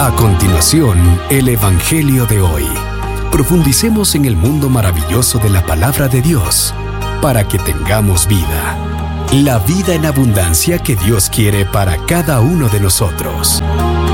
A continuación, el Evangelio de hoy. Profundicemos en el mundo maravilloso de la palabra de Dios, para que tengamos vida. La vida en abundancia que Dios quiere para cada uno de nosotros.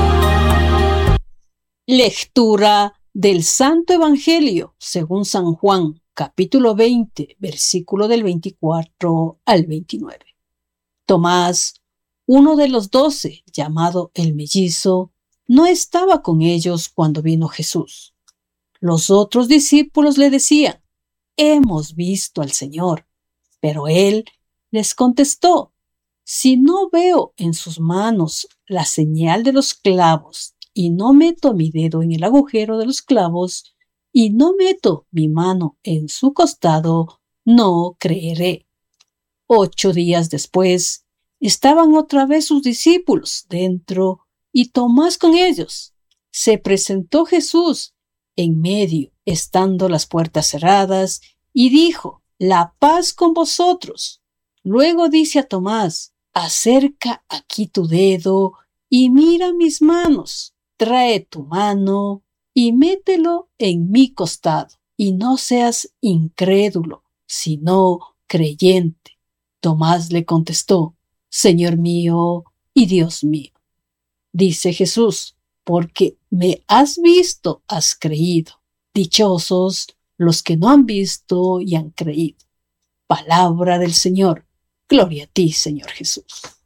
Lectura del Santo Evangelio según San Juan, capítulo 20, versículo del 24 al 29. Tomás, uno de los 12, llamado el Mellizo, no estaba con ellos cuando vino Jesús. Los otros discípulos le decían: «Hemos visto al Señor». Pero él les contestó: «Si no veo en sus manos la señal de los clavos, y no meto mi dedo en el agujero de los clavos, y no meto mi mano en su costado, no creeré». 8 días después, estaban otra vez sus discípulos dentro y Tomás con ellos. Se presentó Jesús en medio, estando las puertas cerradas, y dijo: «La paz con vosotros». Luego dice a Tomás: «Acerca aquí tu dedo y mira mis manos. Trae tu mano y mételo en mi costado, y no seas incrédulo, sino creyente». Tomás le contestó: «Señor mío y Dios mío». Dice Jesús: «Porque me has visto, has creído. Dichosos los que no han visto y han creído». Palabra del Señor. Gloria a ti, Señor Jesús.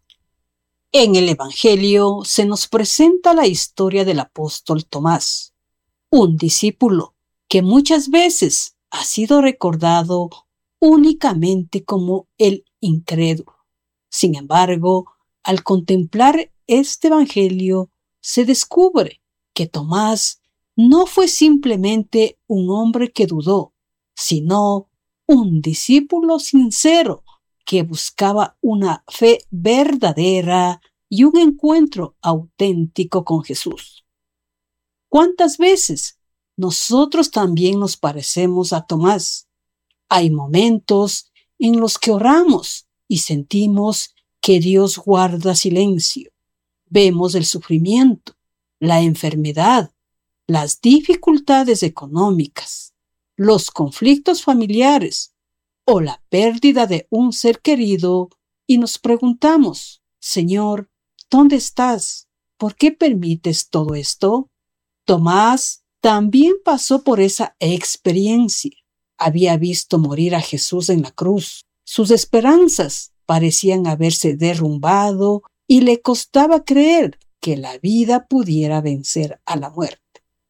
En el Evangelio se nos presenta la historia del apóstol Tomás, un discípulo que muchas veces ha sido recordado únicamente como el incrédulo. Sin embargo, al contemplar este Evangelio, se descubre que Tomás no fue simplemente un hombre que dudó, sino un discípulo sincero que buscaba una fe verdadera y un encuentro auténtico con Jesús. ¿Cuántas veces nosotros también nos parecemos a Tomás? Hay momentos en los que oramos y sentimos que Dios guarda silencio. Vemos el sufrimiento, la enfermedad, las dificultades económicas, los conflictos familiares o la pérdida de un ser querido y nos preguntamos: «Señor, ¿dónde estás? ¿Por qué permites todo esto?». Tomás también pasó por esa experiencia. Había visto morir a Jesús en la cruz. Sus esperanzas parecían haberse derrumbado y le costaba creer que la vida pudiera vencer a la muerte.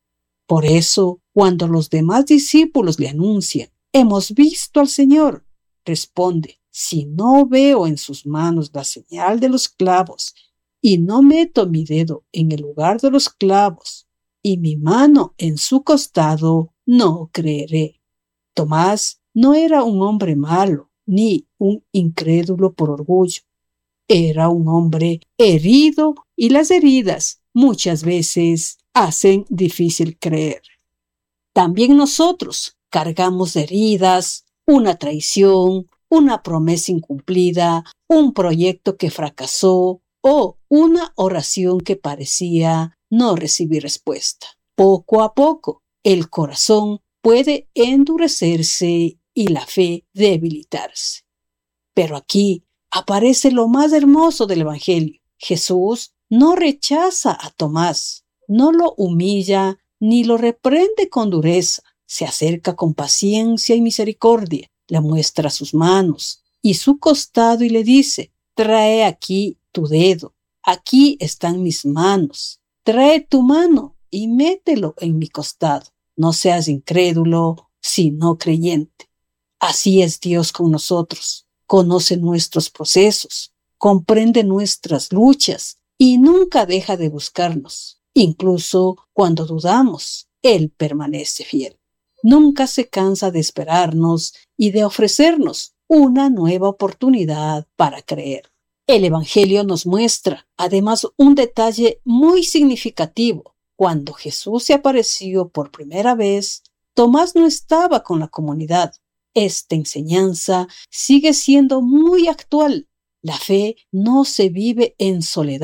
Por eso, cuando los demás discípulos le anuncian: «Hemos visto al Señor», responde: «Si no veo en sus manos la señal de los clavos, y no meto mi dedo en el lugar de los clavos, y mi mano en su costado, no creeré». Tomás no era un hombre malo, ni un incrédulo por orgullo. Era un hombre herido, y las heridas muchas veces hacen difícil creer. También nosotros cargamos de heridas, una traición, una promesa incumplida, un proyecto que fracasó o una oración que parecía no recibir respuesta. Poco a poco, el corazón puede endurecerse y la fe debilitarse. Pero aquí aparece lo más hermoso del Evangelio. Jesús no rechaza a Tomás, no lo humilla ni lo reprende con dureza. Se acerca con paciencia y misericordia, le muestra sus manos y su costado y le dice: «Trae aquí tu dedo, aquí están mis manos. Trae tu mano y mételo en mi costado. No seas incrédulo, sino creyente». Así es Dios con nosotros. Conoce nuestros procesos, comprende nuestras luchas y nunca deja de buscarnos. Incluso cuando dudamos, Él permanece fiel. Nunca se cansa de esperarnos y de ofrecernos una nueva oportunidad para creer. El Evangelio nos muestra, además, un detalle muy significativo. Cuando Jesús se apareció por primera vez, Tomás no estaba con la comunidad. Esta enseñanza sigue siendo muy actual. La fe no se vive en soledad,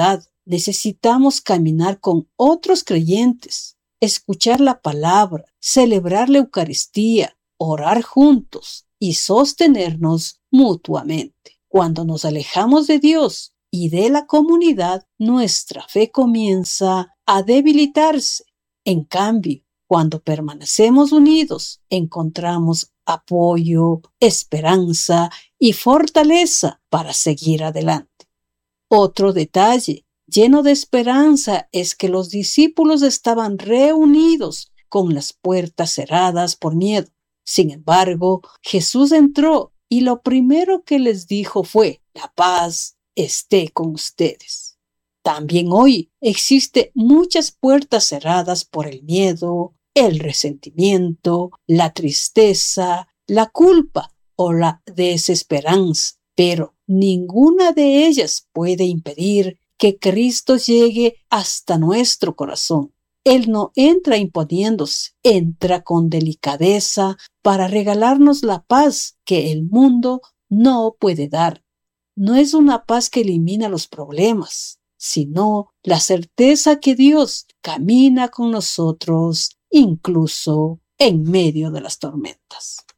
necesitamos caminar con otros creyentes, escuchar la palabra, celebrar la Eucaristía, orar juntos y sostenernos mutuamente. Cuando nos alejamos de Dios y de la comunidad, nuestra fe comienza a debilitarse. En cambio, cuando permanecemos unidos, encontramos apoyo, esperanza y fortaleza para seguir adelante. Otro detalle lleno de esperanza es que los discípulos estaban reunidos con las puertas cerradas por miedo. Sin embargo, Jesús entró y lo primero que les dijo fue: la paz esté con ustedes. También hoy existen muchas puertas cerradas por el miedo, el resentimiento, la tristeza, la culpa o la desesperanza, pero ninguna de ellas puede impedir que Cristo llegue hasta nuestro corazón. Él no entra imponiéndose, entra con delicadeza para regalarnos la paz que el mundo no puede dar. No es una paz que elimina los problemas, sino la certeza que Dios camina con nosotros, incluso en medio de las tormentas.